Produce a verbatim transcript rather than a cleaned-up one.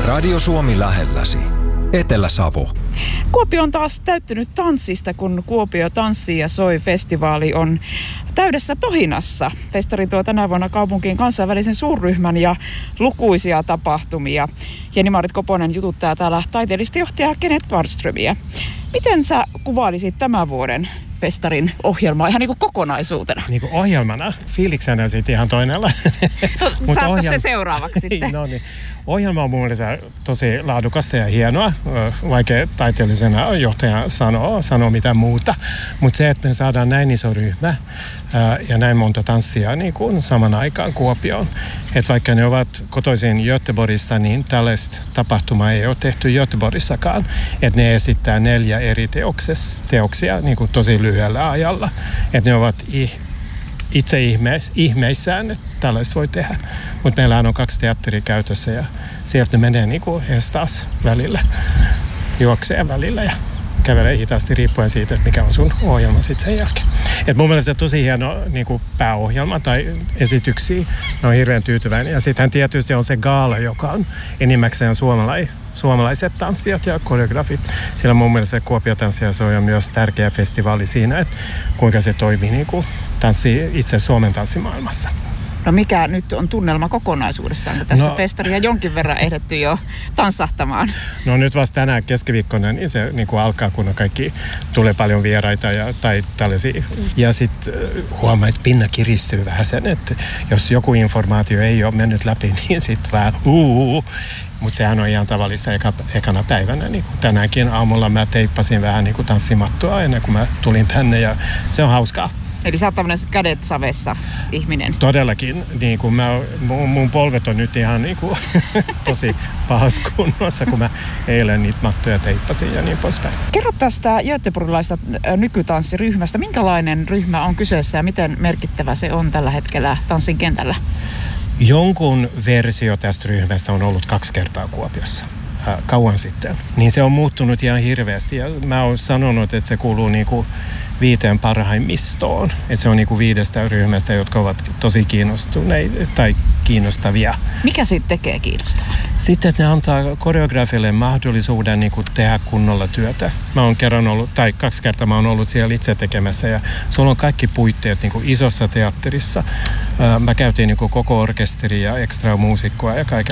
Radio Suomi lähelläsi. Etelä-Savo. Kuopio on taas täyttynyt tanssista, kun Kuopio tanssii ja soi -festivaali on täydessä tohinassa. Festari tuo tänä vuonna kaupunkiin kansainvälisen suurryhmän ja lukuisia tapahtumia. Jenni-Maarit Koponen jututtaa täällä taiteellista johtaja Kenneth Warströmiä. Miten sä kuvailisit tämän vuoden festarin ohjelmaa ihan niin kuin kokonaisuutena? Niin kuin ohjelmana? Fiiliksenä sitten ihan toinella. No, saasta ohjel... se seuraavaksi sitten. No niin. Ohjelma on mun mielestä tosi laadukasta ja hienoa, vaikea taiteellisena johtaja sanoo, sanoo mitä muuta. Mutta se, että me saadaan näin iso ryhmä ää, ja näin monta tanssia niin kuin saman aikaan Kuopioon. Että vaikka ne ovat kotoisin Göteborgista, niin tällaista tapahtumaa ei ole tehty Göteborgissakaan. Että ne esittää neljä eri teokses, teoksia niin kuin tosi lyhyellä ajalla. Että ne ovat ih, itse ihme, ihmeissään, että tällaista voi tehdä. Mutta meillä on kaksi teatteria käytössä ja sieltä menee niinku ees taas välillä, juoksee välillä ja kävelee hitaasti riippuen siitä, että mikä on sun ohjelma sitten sen jälkeen. Et mun mielestä se on tosi hieno niinku pääohjelma tai esityksiä. Mä oon hirveän tyytyväinen. Ja sittenhän tietysti on se gaala, joka on enimmäkseen suomalai, suomalaiset tanssijat ja koreografit. Sillä mun mielestä se Kuopio tanssijat on myös tärkeä festivaali siinä, että kuinka se toimii niinku tanssi itse Suomen tanssimaailmassa. No mikä nyt on tunnelma kokonaisuudessaan, kun tässä no, festaria jonkin verran ehdetty jo tanssahtamaan? No nyt vasta tänään keskiviikkona, niin se niin kuin alkaa, kun kaikki tulee paljon vieraita ja, tai tällaisia. Ja sitten huomaa, että pinna kiristyy vähän sen, että jos joku informaatio ei ole mennyt läpi, niin sitten vähän uuu. Mutta sehän on ihan tavallista eka, ekana päivänä. Niin kuin tänäänkin aamulla mä teippasin vähän niin kuin tanssimattua ennen kuin mä tulin tänne ja se on hauskaa. Eli sä oot tämmönen kädet savessa ihminen. Todellakin. Niin kuin mä, mun, mun polvet on nyt ihan niin kuin, tosi pahassa kunnossa, kun mä eilen niitä mattoja teippasin ja niin poispäin. Kerro tästä göteborgilaista nykytanssiryhmästä. Minkälainen ryhmä on kyseessä ja miten merkittävä se on tällä hetkellä tanssin kentällä? Jonkun versio tästä ryhmästä on ollut kaksi kertaa Kuopiossa. Kauan sitten. Niin se on muuttunut ihan hirveästi ja mä oon sanonut, että se kuuluu niinku viiteen parhaimmistoon. Että se on niinku viidestä ryhmästä, jotka ovat tosi kiinnostuneita tai kiinnostavia. Mikä siitä tekee kiinnostavaa? Sitten ne antaa koreografille mahdollisuuden niinku tehdä kunnolla työtä. Mä oon kerran ollut, tai kaksi kertaa mä oon ollut siellä itse tekemässä ja sulla on kaikki puitteet niinku isossa teatterissa. Mä käytiin niinku koko orkesteri ja ekstra muusikkoa ja kaiken.